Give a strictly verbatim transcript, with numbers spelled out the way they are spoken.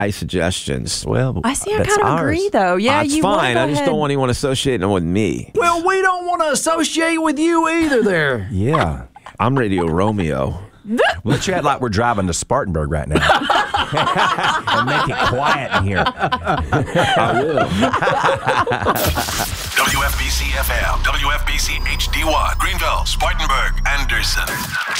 My suggestions. Well, I see. I that's kind of ours. agree, though. Yeah, That's you wanna fine. go I just ahead. don't want anyone associating them with me. Well, we don't want to associate with you either there. Yeah. I'm Radio Romeo. We'll chat like we're driving to Spartanburg right now. And make it quiet in here. I will. W F B C F M, W F B C H D one, Greenville, Spartanburg, Anderson.